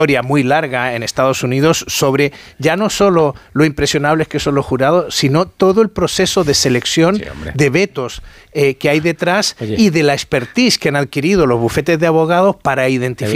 historia muy larga en Estados Unidos sobre ya no solo lo impresionables que son los jurados, sino todo el proceso de selección de vetos que hay detrás y de la expertise que han adquirido los bufetes de abogados para identificar